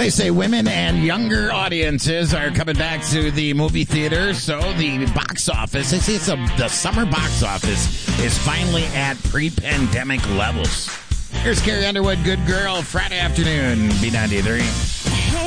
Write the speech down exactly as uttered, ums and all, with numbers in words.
They say women and younger audiences are coming back to the movie theater, so the box office, they say it's a, the summer box office is finally at pre-pandemic levels. Here's Carrie Underwood, Good Girl, Friday afternoon, B ninety-three.